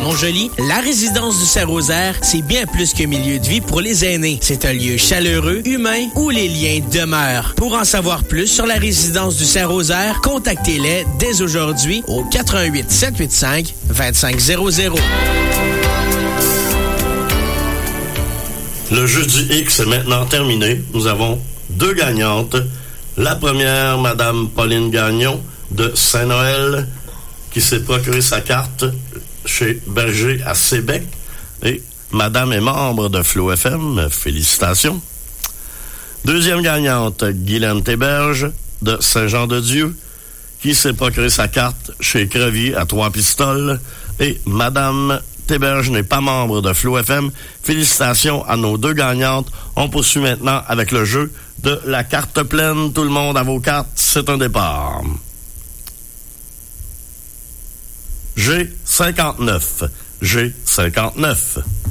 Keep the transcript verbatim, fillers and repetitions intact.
Montjoly, la résidence du Saint-Rosaire, c'est bien plus qu'un milieu de vie pour les aînés. C'est un lieu chaleureux, humain, où les liens demeurent. Pour en savoir plus sur la résidence du Saint-Rosaire, contactez-les dès aujourd'hui au quatre un huit, sept huit cinq, deux cinq zéro zéro. Le Jeudi X est maintenant terminé. Nous avons deux gagnantes. La première, Madame Pauline Gagnon de Saint-Noël, qui s'est procuré sa carte chez Berger à Sébec. Et Madame est membre de Flow F M. Félicitations. Deuxième gagnante, Guylaine Théberge de Saint-Jean-de-Dieu, qui s'est procuré sa carte chez Crevier à Trois-Pistoles. Et Madame Théberge n'est pas membre de Flow F M. Félicitations à nos deux gagnantes. On poursuit maintenant avec le jeu de la carte pleine. Tout le monde à vos cartes. C'est un départ. G cinquante-neuf. G cinquante-neuf.